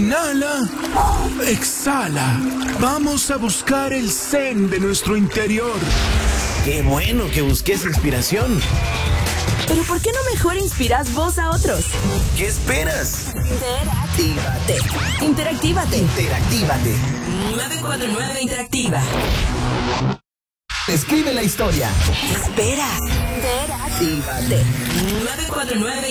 Inhala, exhala. Vamos a buscar el zen de nuestro interior. Qué bueno que busques inspiración. Pero ¿por qué no mejor inspiras vos a otros? ¿Qué esperas? Interactívate. 949 Interactiva. Escribe la historia. ¿Qué esperas? 949